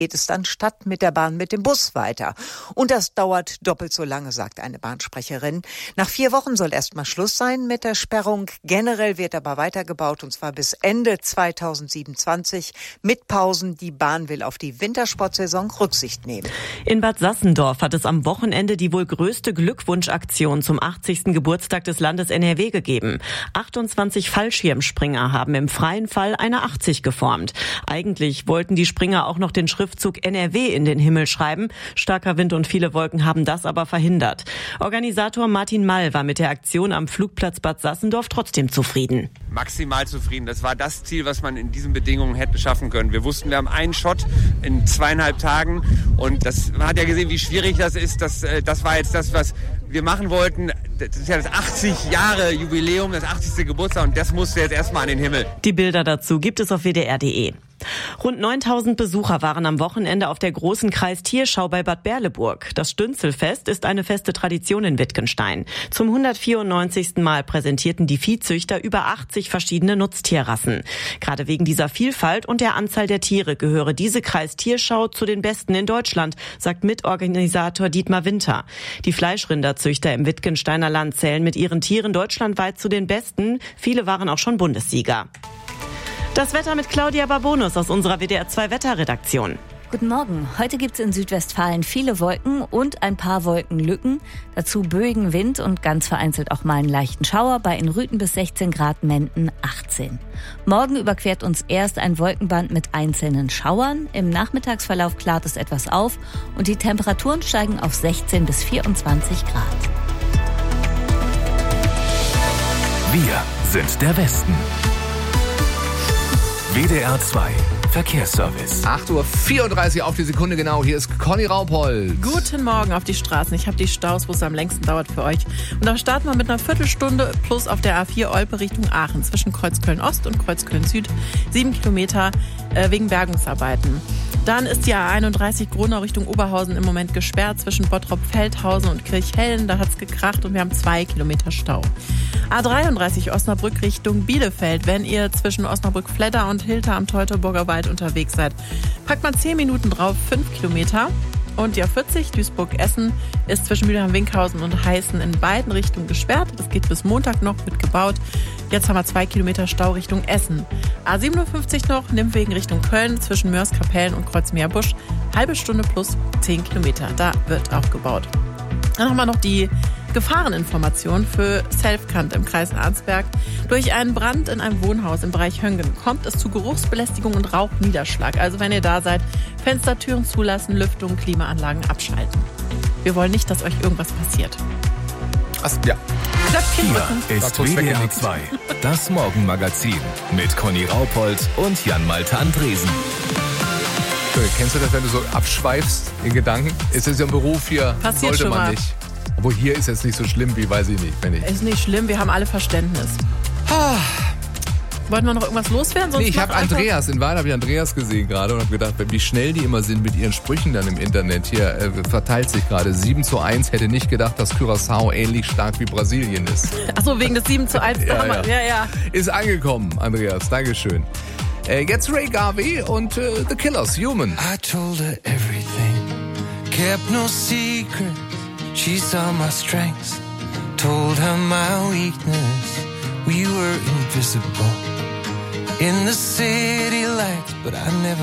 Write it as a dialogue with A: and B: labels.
A: geht es dann statt mit der Bahn mit dem Bus weiter. Und das dauert doppelt so lange, sagt eine Bahnsprecherin. Nach 4 Wochen soll erstmal Schluss sein mit der Sperrung. Generell wird aber weitergebaut, und zwar bis Ende 2027 mit Pausen. Die Bahn will auf die Wintersportsaison Rücksicht nehmen.
B: In Bad Sassendorf hat es am Wochenende die wohl größte Glückwunschaktion zum 80. Geburtstag des Landes NRW gegeben. 28 Fallschirmspringer haben im freien Fall eine 80 geformt. Eigentlich wollten die Springer auch noch den Schriftzug NRW in den Himmel schreiben. Starker Wind und viele Wolken haben das aber verhindert. Organisator Martin Mall war mit der Aktion am Flugplatz Bad Sassendorf trotzdem zufrieden.
C: Maximal zufrieden. Das war das Ziel, was man in diesen Bedingungen hätte schaffen können. Wir wussten, wir haben einen Shot in 2,5 Tagen und man hat ja gesehen, wie schwierig das ist. Das war jetzt das, was wir machen wollten. Das ist ja das 80 Jahre Jubiläum, das 80. Geburtstag, und das musste jetzt erstmal an den Himmel.
B: Die Bilder dazu gibt es auf wdr.de. Rund 9.000 Besucher waren am Wochenende auf der großen Kreistierschau bei Bad Berleburg. Das Stünzelfest ist eine feste Tradition in Wittgenstein. Zum 194. Mal präsentierten die Viehzüchter über 80 verschiedene Nutztierrassen. Gerade wegen dieser Vielfalt und der Anzahl der Tiere gehöre diese Kreistierschau zu den besten in Deutschland, sagt Mitorganisator Dietmar Winter. Die Fleischrinderzüchter im Wittgensteiner Land zählen mit ihren Tieren deutschlandweit zu den besten. Viele waren auch schon Bundessieger. Das Wetter mit Claudia Barbonus aus unserer WDR2-Wetterredaktion.
D: Guten Morgen. Heute gibt es in Südwestfalen viele Wolken und ein paar Wolkenlücken. Dazu böigen Wind und ganz vereinzelt auch mal einen leichten Schauer. Bei in Rüthen bis 16 Grad, Menden 18. Morgen überquert uns erst ein Wolkenband mit einzelnen Schauern. Im Nachmittagsverlauf klart es etwas auf und die Temperaturen steigen auf 16 bis 24 Grad.
E: Wir sind der Westen. WDR 2 Verkehrsservice.
F: 8:34 Uhr auf die Sekunde genau. Hier ist Conny Raupold.
G: Guten Morgen auf die Straßen. Ich habe die Staus, wo es am längsten dauert für euch. Und da starten wir mit einer Viertelstunde plus auf der A4 Olpe Richtung Aachen zwischen Kreuzköln-Ost und Kreuzköln-Süd. 7 Kilometer wegen Bergungsarbeiten. Dann ist die A31 Gronau Richtung Oberhausen im Moment gesperrt zwischen Bottrop-Feldhausen und Kirchhellen. Da hat's gekracht und wir haben 2 Kilometer Stau. A33 Osnabrück Richtung Bielefeld. Wenn ihr zwischen Osnabrück-Fledder und Hilter am Teutoburger Wald unterwegs seid, packt man 10 Minuten drauf, 5 Kilometer. Und die A40 Duisburg-Essen ist zwischen Mülheim-Winkhausen und Heißen in beiden Richtungen gesperrt. Das geht bis Montag noch, wird gebaut. Jetzt haben wir 2 Kilometer Stau Richtung Essen. A57 noch, Nimmwegen Richtung Köln zwischen Mörs-Kapellen und Kreuzmeerbusch. Halbe Stunde plus 10 Kilometer. Da wird auch gebaut. Dann haben wir noch die Gefahreninformation für Selfkant im Kreis Arnsberg. Durch einen Brand in einem Wohnhaus im Bereich Höngen kommt es zu Geruchsbelästigung und Rauchniederschlag. Also wenn ihr da seid, Fenster, Türen zulassen, Lüftung, Klimaanlagen abschalten. Wir wollen nicht, dass euch irgendwas passiert.
F: Ja.
E: Hier ist WDR 2, das Morgenmagazin mit Conny Raupold und Jan-Malte Andresen.
F: Kennst du das, wenn du so abschweifst in Gedanken? Ist es ja ein Beruf hier,
G: Passiert
F: sollte
G: schon
F: man
G: mal.
F: nicht. Obwohl hier ist es nicht so schlimm, wie weiß ich nicht.
G: Ist nicht schlimm, wir haben alle Verständnis. Wollten wir noch irgendwas loswerden? Sonst
F: Nee, ich habe Andreas, in Wahrheit habe ich Andreas gesehen gerade und habe gedacht, wie schnell die immer sind mit ihren Sprüchen dann im Internet. Hier verteilt sich gerade 7:1. Hätte nicht gedacht, dass Curaçao ähnlich stark wie Brasilien ist.
G: Achso, wegen des 7:1 damals. Ja.
F: Ist angekommen, Andreas. Dankeschön. Jetzt Ray Garvey und The Killers, Human.
H: I told her everything, kept no secret. She saw my strengths, told her my weakness. We were invisible in the city lights, but I never